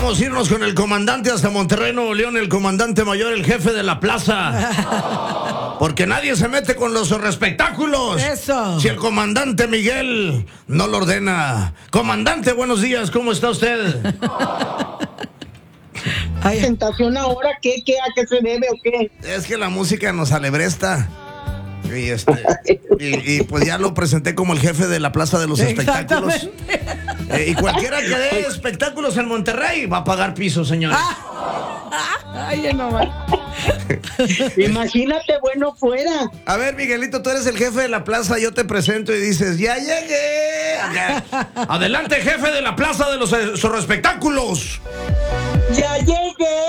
Vamos a irnos con el comandante hasta Monterrey, Nuevo León, el comandante mayor, el jefe de la plaza. Porque nadie se mete con los espectáculos. Eso. Si el comandante Miguel no lo ordena. Comandante, buenos días, ¿cómo está usted? ¿Presentación ahora? ¿A qué se debe o qué? Es que la música nos alebresta. Y pues ya lo presenté como el jefe de la plaza de los espectáculos. Y cualquiera que dé espectáculos en Monterrey va a pagar piso, señores. Ay, no más. Imagínate, bueno fuera. A ver, Miguelito, tú eres el jefe de la plaza, yo te presento y dices, ya llegué. Adelante, jefe de la plaza de los espectáculos. ¡Ya llegué!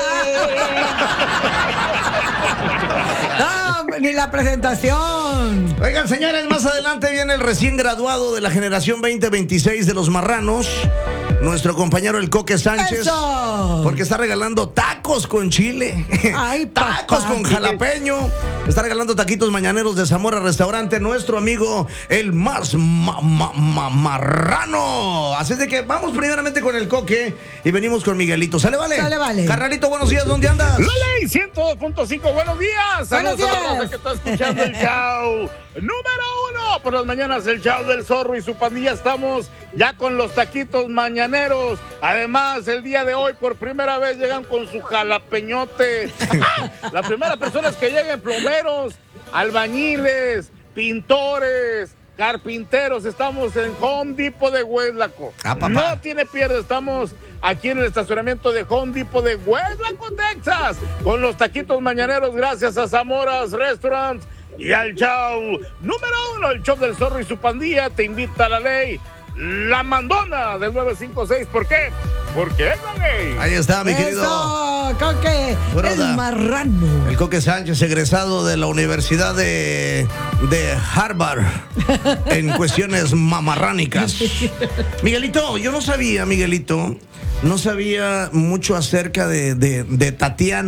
No, ni la presentación. Oigan, señores, más adelante viene el recién graduado de la generación 2026 de los marranos, nuestro compañero el Coque Sánchez. ¡Eso! Porque está regalando tacos con chile. Ay, tacos papá. con jalapeño. Está regalando taquitos mañaneros de Zamora Restaurante, nuestro amigo el más marrano. Así es de que vamos primeramente con el Coque y venimos con Miguelito. ¿Sale, vale? Sale, vale. Carnalito, buenos días, ¿dónde andas? La Ley 102.5, buenos días. Buenos Saludos a la días. raza que está escuchando el show número 1 por las mañanas, el show del Zorro y su pandilla. Estamos ya con los taquitos mañaneros. Además, el día de hoy por primera vez llegan con su jalapeñote. La primera persona es que lleguen plomeros, albañiles, pintores, carpinteros. Estamos en Home Depot de Hueslaco. Papá. No tiene pierde, estamos aquí en el estacionamiento de Home Depot de Hueslaco, Texas, con los taquitos mañaneros, gracias a Zamora's Restaurant y al show número 1, el show del Zorro y su pandilla. Te invita a la ley, la mandona del 956. ¿Por qué? Porque es la ley. Ahí está, mi querido. Eso, Coque, Broda. el marrano. El Coque Sánchez, egresado de la Universidad de Harvard en cuestiones mamarránicas. Miguelito, yo no sabía, Miguelito, no sabía mucho acerca de Tatiana.